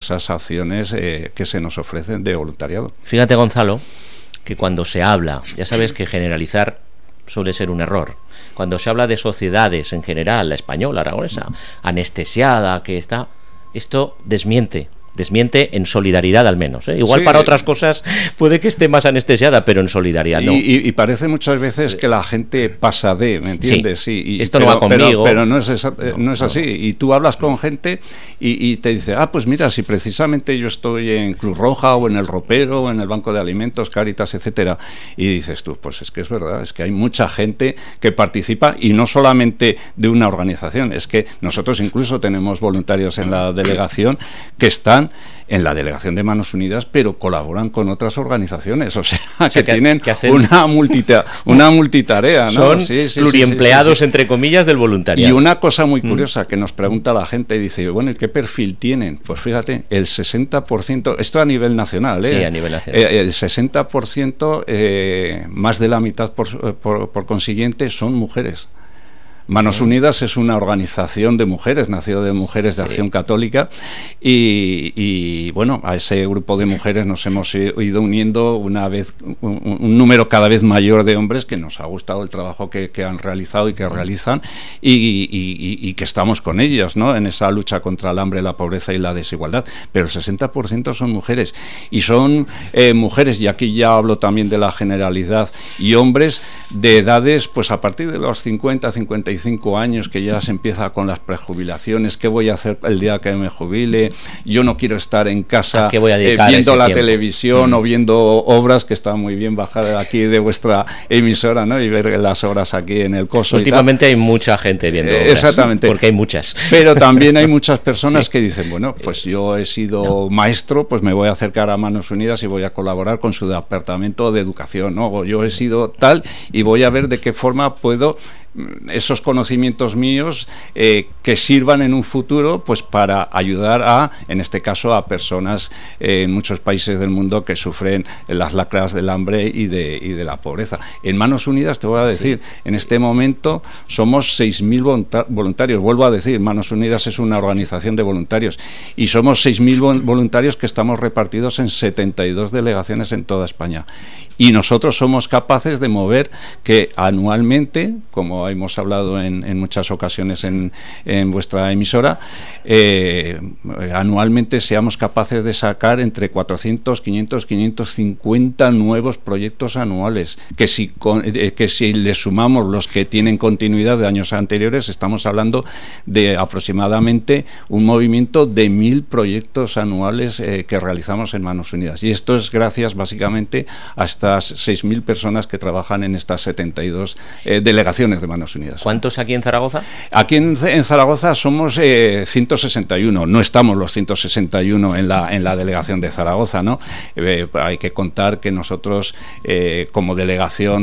diversas acciones que se nos ofrecen de voluntariado. Fíjate, Gonzalo, que cuando se habla, ya sabes que generalizar suele ser un error. Cuando se habla de sociedades en general, la española, aragonesa, anestesiada, que está, esto desmiente en solidaridad al menos, ¿eh? Igual sí, para otras cosas puede que esté más anestesiada, pero en solidaridad no. Y parece muchas veces que la gente pasa de, ¿me entiendes? Sí, esto no va conmigo. Pero no es así. Y tú hablas con gente y te dice, pues mira, si precisamente yo estoy en Cruz Roja o en el Ropero o en el Banco de Alimentos, Cáritas, etcétera. Y dices tú, pues es que es verdad, es que hay mucha gente que participa y no solamente de una organización, es que nosotros incluso tenemos voluntarios en la delegación que están en la delegación de Manos Unidas, pero colaboran con otras organizaciones, o sea que tienen una multitarea, ¿no? Son pluriempleados, entre comillas, del voluntariado. Y una cosa muy curiosa que nos pregunta la gente, dice, bueno, ¿qué perfil tienen? Pues fíjate, el 60%, esto a nivel nacional, Sí, a nivel nacional. El 60%, más de la mitad por consiguiente, son mujeres. Manos Unidas es una organización de mujeres, nació de mujeres de Acción Católica y bueno, a ese grupo de mujeres nos hemos ido uniendo una vez un número cada vez mayor de hombres que nos ha gustado el trabajo que han realizado y que realizan y que estamos con ellas, ¿no? En esa lucha contra el hambre, la pobreza y la desigualdad, pero el 60% son mujeres y son mujeres, y aquí ya hablo también de la generalidad, y hombres de edades pues a partir de los 50, 55 años, que ya se empieza con las prejubilaciones. ¿Qué voy a hacer el día que me jubile? Yo no quiero estar en casa viendo la televisión o viendo obras, que está muy bien bajar aquí de vuestra emisora, ¿no? Y ver las obras aquí en el Coso. Últimamente hay mucha gente viendo obras, exactamente, porque hay muchas. Pero también hay muchas personas que dicen, bueno, pues yo he sido maestro, pues me voy a acercar a Manos Unidas y voy a colaborar con su departamento de educación, ¿no? O yo he sido tal y voy a ver de qué forma puedo esos conocimientos míos que sirvan en un futuro pues para ayudar en este caso a personas en muchos países del mundo que sufren las lacras del hambre y de la pobreza. En Manos Unidas te voy a decir, en este momento somos 6.000 voluntarios. Vuelvo a decir, Manos Unidas es una organización de voluntarios y somos 6.000 voluntarios que estamos repartidos en 72 delegaciones en toda España. Y nosotros somos capaces de mover que anualmente, como hemos hablado en muchas ocasiones en vuestra emisora, anualmente seamos capaces de sacar entre 400, 500, 550 nuevos proyectos anuales, que si le sumamos los que tienen continuidad de años anteriores, estamos hablando de aproximadamente un movimiento de 1.000 proyectos anuales que realizamos en Manos Unidas. Y esto es gracias básicamente a estas 6.000 personas que trabajan en estas 72 delegaciones de Manos Unidas. ¿Cuántos aquí en Zaragoza? Aquí en Zaragoza somos 161, no estamos los 161 en la delegación de Zaragoza, ¿no? Hay que contar que nosotros como delegación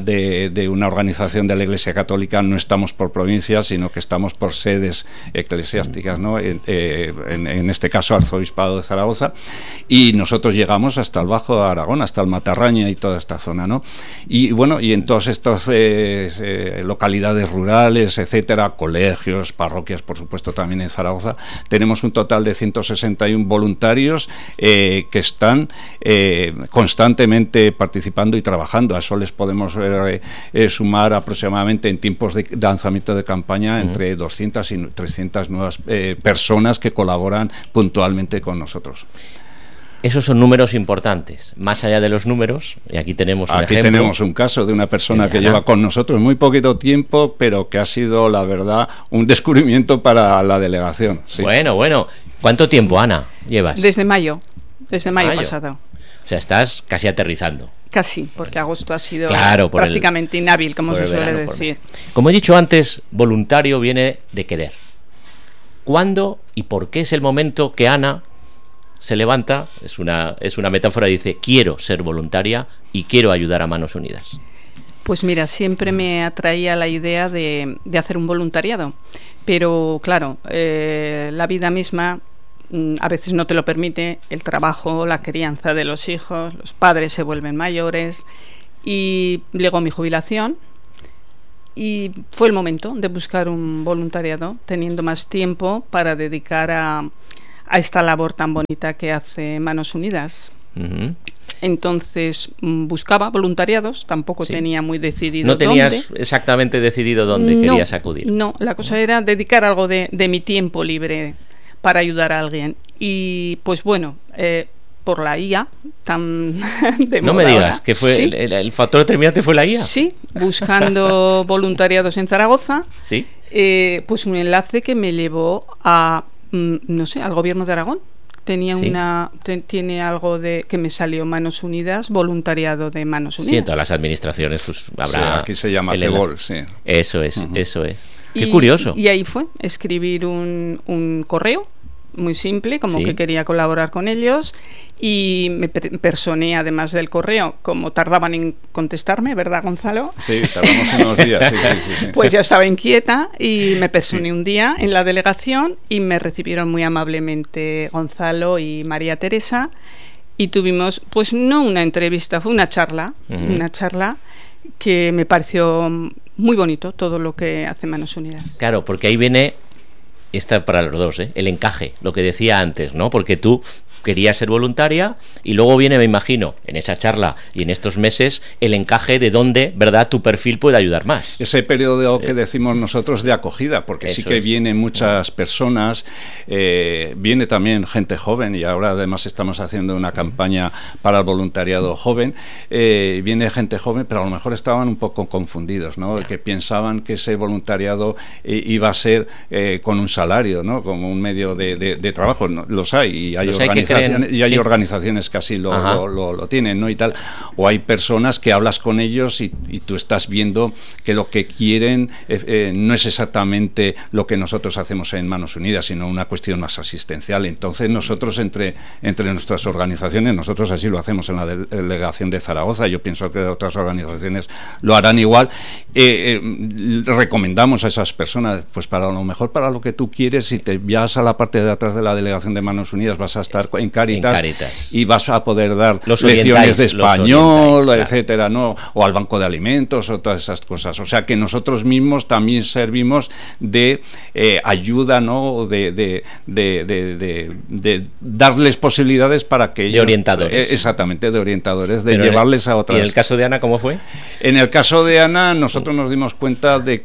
de una organización de la Iglesia Católica no estamos por provincias, sino que estamos por sedes eclesiásticas, ¿no? En este caso Arzobispado de Zaragoza, y nosotros llegamos hasta el Bajo de Aragón, hasta el Matarraña y toda esta zona, ¿no? Y bueno, y en todas estas localidades rurales, etcétera, colegios, parroquias, por supuesto, también en Zaragoza, tenemos un total de 161 voluntarios que están constantemente participando y trabajando. A eso les podemos sumar aproximadamente en tiempos de lanzamiento de campaña entre 200 y 300 nuevas personas que colaboran puntualmente con nosotros. Esos son números importantes. Más allá de los números, y aquí tenemos un ejemplo. Aquí tenemos un caso de una persona que lleva con nosotros muy poquito tiempo, pero que ha sido, la verdad, un descubrimiento para la delegación. Sí. Bueno. ¿Cuánto tiempo, Ana, llevas? Desde mayo pasado. O sea, estás casi aterrizando. Casi, porque agosto ha sido por prácticamente inhábil, como se suele decir. Como he dicho antes, voluntario viene de querer. ¿Cuándo y por qué es el momento que Ana se levanta? Es una metáfora, dice, quiero ser voluntaria y quiero ayudar a Manos Unidas. Pues mira, siempre me atraía la idea de hacer un voluntariado, pero claro, la vida misma a veces no te lo permite, el trabajo, la crianza de los hijos, los padres se vuelven mayores, y llegó mi jubilación y fue el momento de buscar un voluntariado, teniendo más tiempo para dedicar a a esta labor tan bonita que hace Manos Unidas. Entonces buscaba voluntariados, tampoco tenía muy decidido ¿No tenías dónde. Exactamente decidido dónde querías acudir? No, la cosa era dedicar algo de mi tiempo libre para ayudar a alguien. Y pues bueno, por la IA tan de No moda me digas, ahora. que fue Sí. el factor determinante fue la IA. Sí, buscando voluntariados en Zaragoza, Sí. pues un enlace que me llevó a, no sé, al gobierno de Aragón. Tenía Sí. tiene algo de que me salió Manos Unidas, voluntariado de Manos Unidas. Sí, en todas las administraciones pues habrá. Sí, aquí se llama el enlace. CEBOL, sí. Eso es, eso es. Qué curioso. Y ahí fue, escribir un correo muy simple, como Sí. que quería colaborar con ellos, y me personé además del correo, como tardaban en contestarme, ¿verdad, Gonzalo? Sí, tardamos unos días. Sí. Pues ya estaba inquieta y me personé un día en la delegación y me recibieron muy amablemente Gonzalo y María Teresa, y tuvimos, pues no una entrevista, fue una charla, que me pareció muy bonito todo lo que hace Manos Unidas. Claro, porque ahí viene, esta para los dos, el encaje, lo que decía antes, ¿no? Porque tú querías ser voluntaria y luego viene, me imagino, en esa charla y en estos meses, el encaje de dónde, ¿verdad?, tu perfil puede ayudar más. Ese periodo que decimos nosotros de acogida, porque sí que vienen muchas personas, viene también gente joven, y ahora además estamos haciendo una campaña para el voluntariado joven, viene gente joven, pero a lo mejor estaban un poco confundidos, ¿no? Que pensaban que ese voluntariado iba a ser con un salario, ¿no? Como un medio de trabajo. No, los hay, y hay organizaciones que así lo tienen, ¿no? Y tal. O hay personas que hablas con ellos y tú estás viendo que lo que quieren no es exactamente lo que nosotros hacemos en Manos Unidas, sino una cuestión más asistencial. Entonces nosotros entre nuestras organizaciones, nosotros así lo hacemos en la delegación de Zaragoza, yo pienso que otras organizaciones lo harán igual, recomendamos a esas personas, pues para lo mejor para lo que tú quieres, si te vas a la parte de atrás de la delegación de Manos Unidas, vas a estar en Cáritas y vas a poder dar lecciones de español, etcétera, ¿no? O al banco de alimentos o todas esas cosas. O sea que nosotros mismos también servimos de ayuda, ¿no? De darles posibilidades para que ellos, de orientadores. Exactamente, de orientadores, de llevarles a otras. ¿Y en el caso de Ana cómo fue? En el caso de Ana, nosotros nos dimos cuenta de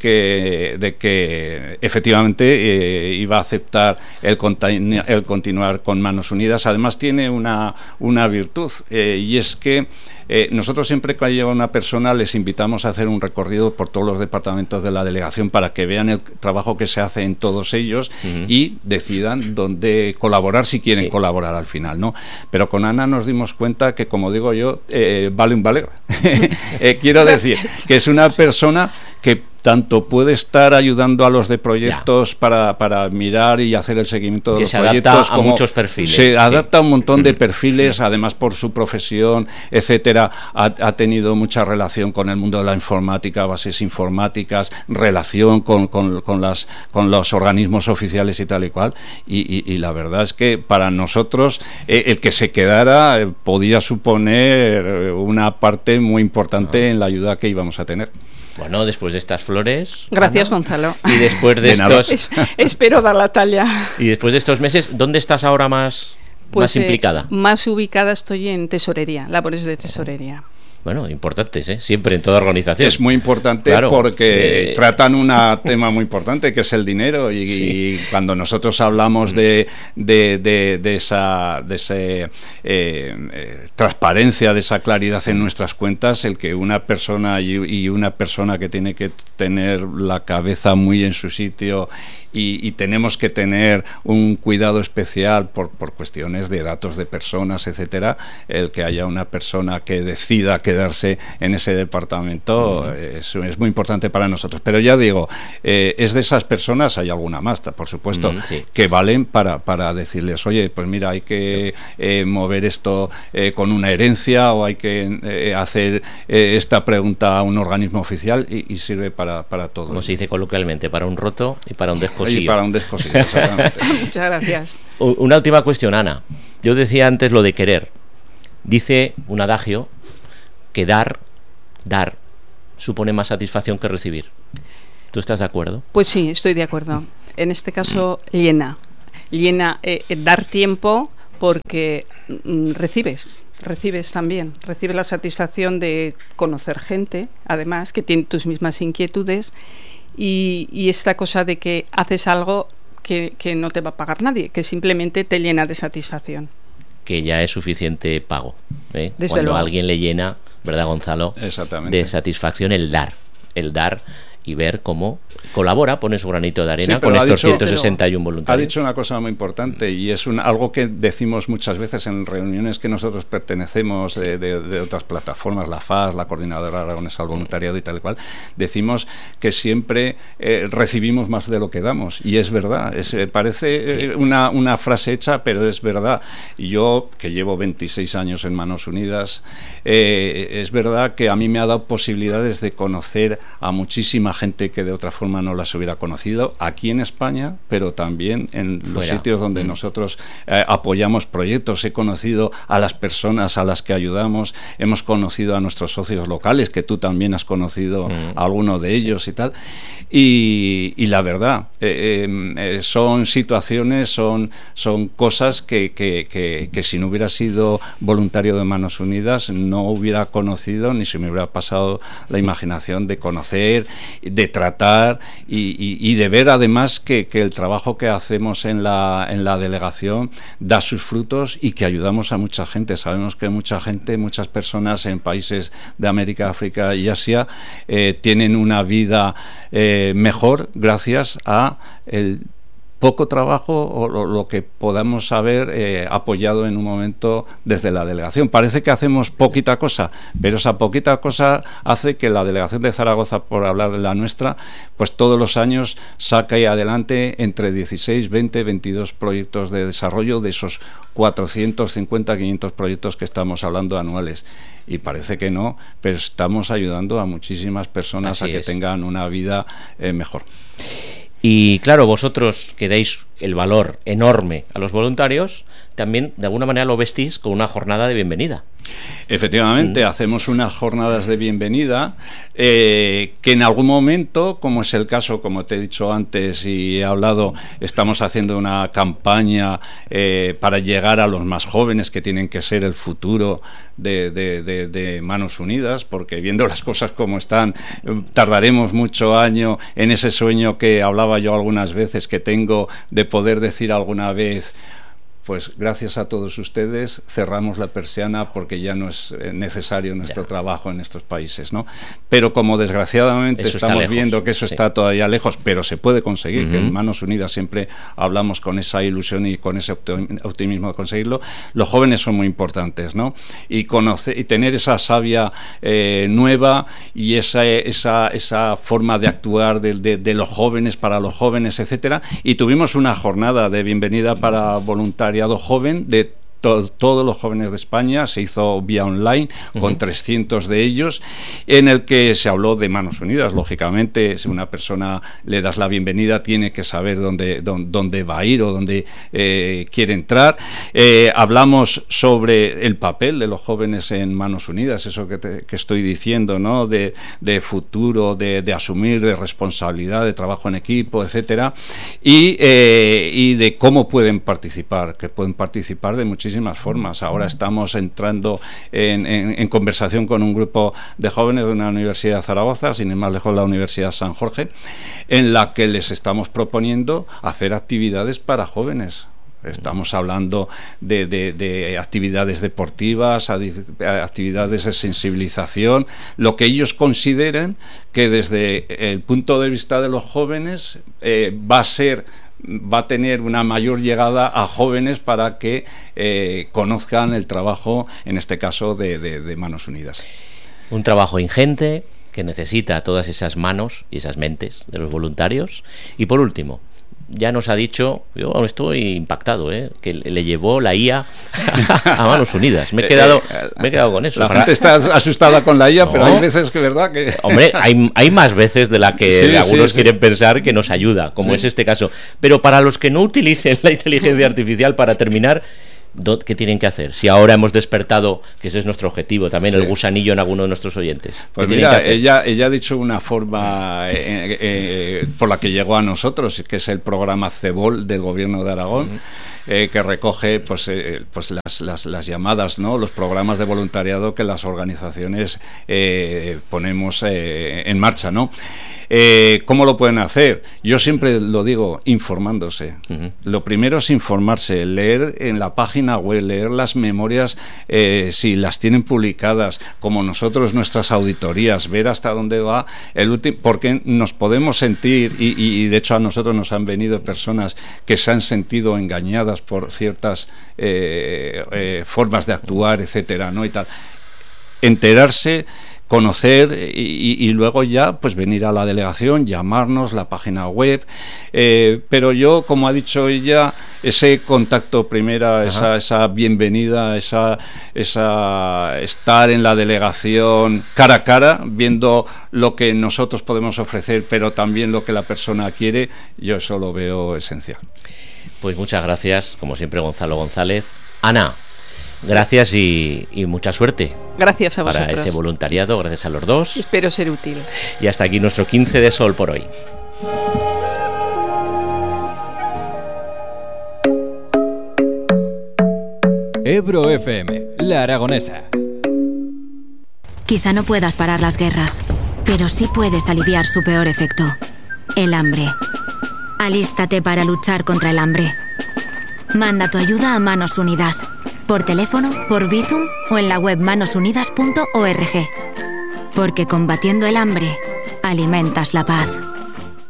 que efectivamente iba a aceptar el continuar con Manos Unidas. Además tiene una virtud, y es que nosotros siempre que llega una persona les invitamos a hacer un recorrido por todos los departamentos de la delegación para que vean el trabajo que se hace en todos ellos y decidan dónde colaborar, si quieren colaborar al final, ¿no? Pero con Ana nos dimos cuenta que, como digo yo, vale un valer. Quiero decir que es una persona que tanto puede estar ayudando a los de proyectos para mirar y hacer el seguimiento de los proyectos, se adapta a muchos perfiles. Se adapta a un montón de perfiles, además por su profesión, etcétera, ha tenido mucha relación con el mundo de la informática, bases informáticas, relación con los organismos oficiales y tal y cual, y la verdad es que para nosotros el que se quedara podía suponer una parte muy importante en la ayuda que íbamos a tener. Bueno, después de estas flores... Gracias, Ana, Gonzalo. Y después de estos... Espero dar la talla. Y después de estos meses, ¿dónde estás ahora más implicada? Más ubicada estoy en tesorería, labores de tesorería. Bueno, importantes, siempre en toda organización. Es muy importante, claro, porque tratan un tema muy importante, que es el dinero, y cuando nosotros hablamos de esa transparencia, de esa claridad en nuestras cuentas, el que una persona y una persona que tiene que tener la cabeza muy en su sitio y tenemos que tener un cuidado especial por cuestiones de datos de personas, etcétera, el que haya una persona que decida quedarse en ese departamento es muy importante para nosotros. Pero ya digo, es de esas personas, hay alguna más, por supuesto, que valen para decirles, oye, pues mira, hay que mover esto con una herencia, o hay que hacer esta pregunta a un organismo oficial, y sirve para todo. Como se dice coloquialmente, para un roto y para un descosillo. Y para un descosillo, exactamente. Muchas gracias. Una última cuestión, Ana. Yo decía antes lo de querer. Dice un adagio que dar supone más satisfacción que recibir. ¿Tú estás de acuerdo? Pues sí, estoy de acuerdo. En este caso, llena. llena dar tiempo porque recibes también, recibes la satisfacción de conocer gente, además, que tiene tus mismas inquietudes y esta cosa de que haces algo que no te va a pagar nadie, que simplemente te llena de satisfacción. Que ya es suficiente pago, ¿eh? Desde Cuando luego. a alguien le llena, ¿verdad, Gonzalo? Exactamente. De satisfacción el dar y ver cómo colabora, pone su granito de arena Sí, pero con estos ha dicho- 161 Ha voluntarios. dicho una cosa muy importante y es algo que decimos muchas veces en reuniones que nosotros pertenecemos de otras plataformas, la FAS, la Coordinadora Aragonesa al Voluntariado y tal y cual. Decimos que siempre recibimos más de lo que damos y es verdad. Parece una frase hecha, pero es verdad. Y yo, que llevo 26 años en Manos Unidas, es verdad que a mí me ha dado posibilidades de conocer a muchísima gente que de otra forma no las hubiera conocido aquí en España, pero también en los Fuera. sitios donde nosotros apoyamos proyectos. He conocido a las personas a las que ayudamos, hemos conocido a nuestros socios locales, que tú también has conocido a alguno de ellos y tal. Y la verdad, son situaciones, son cosas que si no hubiera sido voluntario de Manos Unidas no hubiera conocido ni se me hubiera pasado la imaginación de conocer, de tratar y de ver además que el trabajo que hacemos en la delegación da sus frutos y que ayudamos a mucha gente. Sabemos que mucha gente, muchas personas en países de América, África y Asia tienen una vida mejor gracias a el poco trabajo o lo que podamos haber apoyado en un momento desde la delegación. Parece que hacemos poquita cosa, pero esa poquita cosa hace que la delegación de Zaragoza, por hablar de la nuestra, pues todos los años saque adelante entre 16, 20, 22 proyectos de desarrollo de esos 450, 500 proyectos que estamos hablando anuales. Y parece que no, pero estamos ayudando a muchísimas personas Así a que es. tengan una vida mejor. Y claro, vosotros que dais el valor enorme a los voluntarios, también de alguna manera lo vestís con una jornada de bienvenida. Efectivamente, hacemos unas jornadas de bienvenida que en algún momento, como es el caso, como te he dicho antes y he hablado, estamos haciendo una campaña para llegar a los más jóvenes, que tienen que ser el futuro de Manos Unidas, porque viendo las cosas como están, tardaremos mucho año en ese sueño que hablaba yo algunas veces que tengo de poder decir alguna vez: pues gracias a todos ustedes cerramos la persiana porque ya no es necesario nuestro trabajo en estos países, ¿no? Pero como desgraciadamente Eso está estamos lejos, viendo que eso sí. está todavía lejos, pero se puede conseguir, que Ujú. en Manos Unidas siempre hablamos con esa ilusión y con ese optimismo de conseguirlo. Los jóvenes son muy importantes, ¿no? Y tener esa savia nueva y esa forma de actuar de los jóvenes para los jóvenes, etcétera. Y tuvimos una jornada de bienvenida para voluntariado joven de todos los jóvenes de España. Se hizo vía online con 300 de ellos, en el que se habló de Manos Unidas. Lógicamente, si una persona le das la bienvenida, tiene que saber dónde va a ir o dónde quiere entrar. Hablamos sobre el papel de los jóvenes en Manos Unidas, eso que estoy diciendo, ¿no? De futuro, de asumir, de responsabilidad, de trabajo en equipo, etcétera, y de cómo pueden participar, que pueden participar de muchísimas formas. Ahora estamos entrando en conversación con un grupo de jóvenes de una universidad de Zaragoza, sin ir más lejos, la Universidad San Jorge, en la que les estamos proponiendo hacer actividades para jóvenes. Estamos hablando de actividades deportivas, actividades de sensibilización, lo que ellos consideren que desde el punto de vista de los jóvenes va a tener una mayor llegada a jóvenes para que conozcan el trabajo, en este caso, de Manos Unidas. Un trabajo ingente que necesita todas esas manos y esas mentes de los voluntarios. Y por último, ya nos ha dicho, yo estoy impactado, que le llevó la IA a Manos Unidas. Me he quedado con eso. La gente está asustada con la IA, pero hay veces que verdad que... Hombre, hay más veces de la que algunos quieren pensar que nos ayuda, como es este caso. Pero para los que no utilicen la inteligencia artificial, para terminar, ¿qué tienen que hacer? Si ahora hemos despertado, que ese es nuestro objetivo, también el gusanillo en alguno de nuestros oyentes. Pues mira, ella ha dicho una forma por la que llegó a nosotros, que es el programa CEBOL del Gobierno de Aragón. Que recoge pues las llamadas, ¿no? Los programas de voluntariado que las organizaciones ponemos en marcha, ¿no? ¿Cómo lo pueden hacer? Yo siempre lo digo, informándose. Lo primero es informarse, leer en la página web, leer las memorias si las tienen publicadas, como nosotros nuestras auditorías, ver hasta dónde va el último, porque nos podemos sentir, y de hecho a nosotros nos han venido personas que se han sentido engañadas por ciertas formas de actuar, etcétera, ¿no? Y tal. Enterarse, conocer y luego ya pues venir a la delegación, llamarnos, la página web, pero yo, como ha dicho ella, ese contacto primera, esa bienvenida, esa estar en la delegación cara a cara, viendo lo que nosotros podemos ofrecer, pero también lo que la persona quiere, yo eso lo veo esencial. Pues muchas gracias, como siempre, Gonzalo González. Ana, gracias y mucha suerte. Gracias a vosotros. Para ese voluntariado, gracias a los dos. Espero ser útil. Y hasta aquí nuestro 15 de Sol por hoy. Ebro FM, La Aragonesa. Quizá no puedas parar las guerras, pero sí puedes aliviar su peor efecto: el hambre. Alístate para luchar contra el hambre. Manda tu ayuda a Manos Unidas, por teléfono, por Bizum o en la web manosunidas.org. Porque combatiendo el hambre, alimentas la paz.